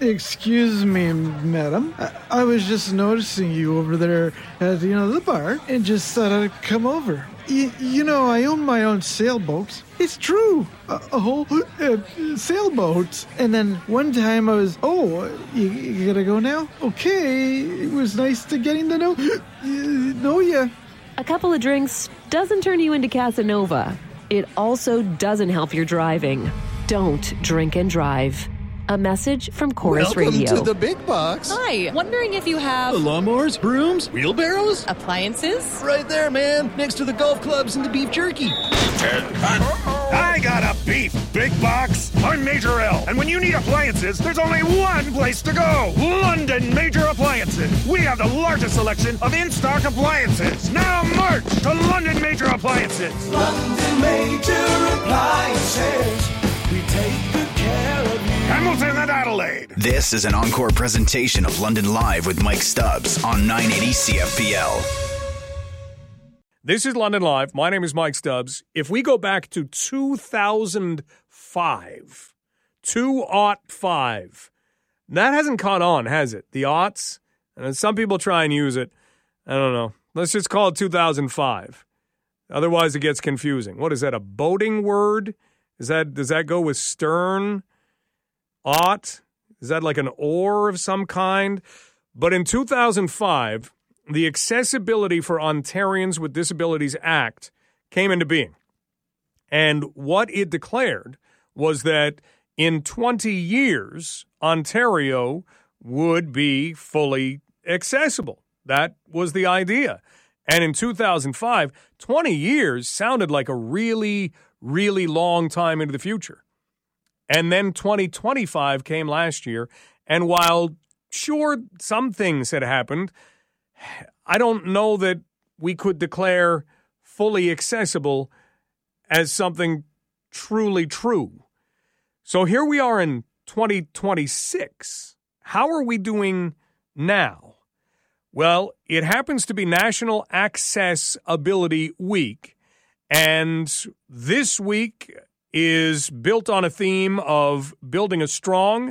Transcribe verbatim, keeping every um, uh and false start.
Excuse me, madam. I, I was just noticing you over there at, you know, the bar and just thought I'd come over. Y- you know, I own my own sailboat. It's true. A, a whole uh, sailboat. And then one time I was, oh, you, you gotta go now? Okay. It was nice to getting to know, uh, know ya. A couple of drinks doesn't turn you into Casanova. It also doesn't help your driving. Don't drink and drive. A message from Chorus Welcome Radio. Welcome to the big box. Hi, wondering if you have... lawnmowers, brooms, wheelbarrows? Appliances? Right there, man. Next to the golf clubs and the beef jerky. I got a beef big box. I'm Major L. And when you need appliances, there's only one place to go. London Major Appliances. We have the largest selection of in-stock appliances. Now march to London Major Appliances. London Major Appliances. We take good care of you. Hamilton and Adelaide. This is an encore presentation of London Live with Mike Stubbs on nine eighty C F P L. This is London Live. My name is Mike Stubbs. If we go back to two thousand five, two thousand five, that hasn't caught on, has it? The aughts? And some people try and use it. I don't know. Let's just call it two thousand five. Otherwise, it gets confusing. What is that, a boating word? Is that, does that go with stern? Ought? Is that like an oar of some kind? But in two thousand five, the Accessibility for Ontarians with Disabilities Act came into being. And what it declared was that in twenty years, Ontario would be fully accessible. That was the idea. And in two thousand five, twenty years sounded like a really, really long time into the future. And then twenty twenty-five came last year. And while, sure, some things had happened, I don't know that we could declare fully accessible as something truly true. So here we are in twenty twenty-six. How are we doing now? Well, it happens to be National Accessibility Week, and this week is built on a theme of building a strong